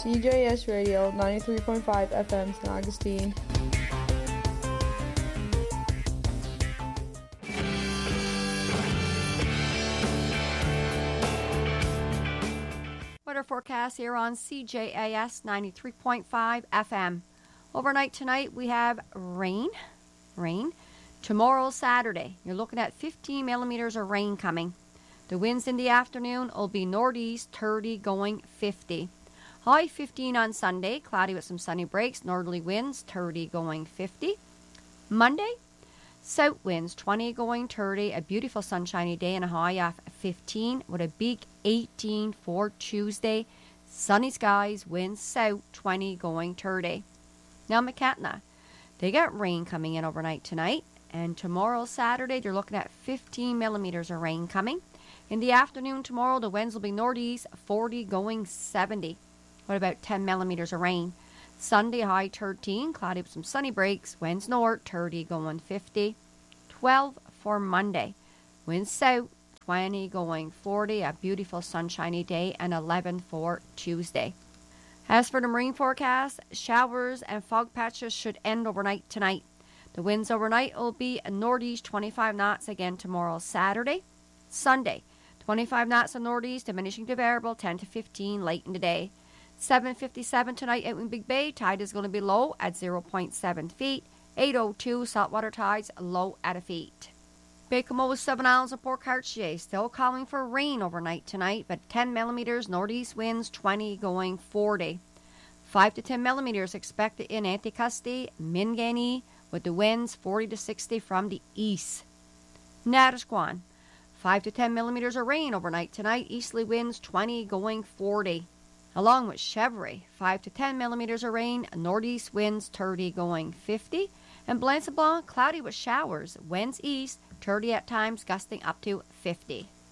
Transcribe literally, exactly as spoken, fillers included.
C J S Radio ninety-three point five F M Saint Augustine. Weather forecast here on C J A S ninety-three point five F M. Overnight tonight we have rain. Rain. Tomorrow, Saturday, you're looking at fifteen millimeters of rain coming. The winds in the afternoon will be northeast thirty going fifty. High fifteen on Sunday, cloudy with some sunny breaks, northerly winds thirty going fifty. Monday, south winds twenty going thirty, a beautiful sunshiny day and a high of fifteen with a big eighteen for Tuesday. Sunny skies, winds south twenty going thirty. Now McCatna, they got rain coming in overnight tonight, and tomorrow Saturday they're looking at fifteen millimeters of rain coming. In the afternoon tomorrow the winds will be northeast forty going seventy. What about ten millimeters of rain? Sunday high thirteen, cloudy with some sunny breaks, winds north thirty going fifty. twelve for Monday, winds south twenty going forty, a beautiful sunshiny day, and eleven for Tuesday. As for the marine forecast, showers and fog patches should end overnight tonight. The winds overnight will be a northeast twenty-five knots again tomorrow Saturday. Sunday, twenty-five knots of northeast, diminishing to variable ten to fifteen late in the day. seven fifty-seven tonight out in Big Bay, tide is going to be low at zero point seven feet. eight oh two saltwater tides low at a feet. Baie-Comeau, Seven Islands, and Port Cartier still calling for rain overnight tonight, but ten millimeters, northeast winds twenty going forty. five to ten millimeters expected in Anticosti, Minganee, with the winds forty to sixty from the east. Natasquan, five to ten millimeters of rain overnight tonight, easterly winds twenty going forty. Along with Chevrolet, five to ten millimeters of rain, northeast winds thirty going fifty. And Blanc-Sablon, cloudy with showers, winds east, thirty at times, gusting up to fifty.